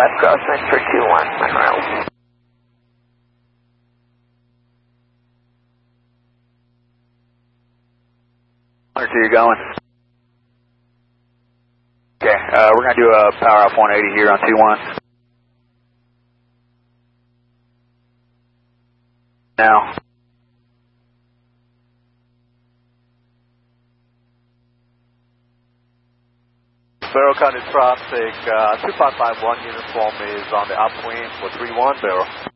left crosswind for 21, Monroe. Where you going? Okay, we're going to do a power off 180 here on 21. Now. Barrel County traffic, 2551 uniform is on the upwind for 31 Barrel.